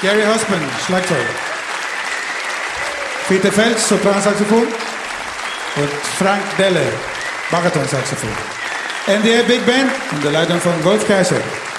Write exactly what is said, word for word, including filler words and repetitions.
Gary Husband, Schlagzeug. Peter Fels, Sopransaxophon. Und Frank Delle, Baritonsaxophon. N D R Big Band unter Leitung von Wolf Kaiser.